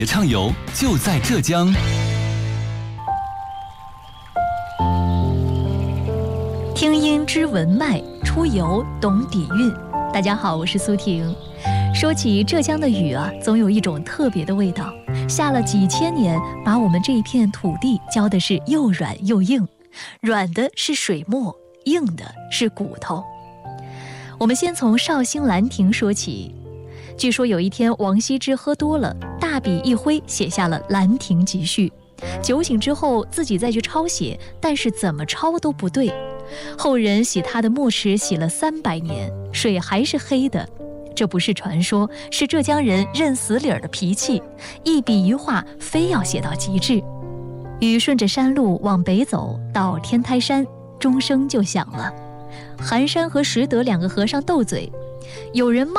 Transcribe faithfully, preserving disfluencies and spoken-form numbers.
畅游就在浙江。 听音知文脉，出游懂底蕴。大家好，我是苏婷。说起浙江的雨啊，总有一种特别的味道，下了几千年，把我们这一片土地浇的是又软又硬，软的是水墨，硬的是骨头。我们先从绍兴兰亭说起。据说有一天王羲之喝多了，大笔一挥写下了《兰亭集序》。酒醒之后自己再去抄写，但是怎么抄都不对。后人洗他的墨池洗了三百年，水还是黑的。这不是传说，是浙江人认死理儿的脾气，一笔一画非要写到极致。雨顺着山路往北走，到天台山，钟声就响了。寒山和拾得两个和尚斗嘴，有人骂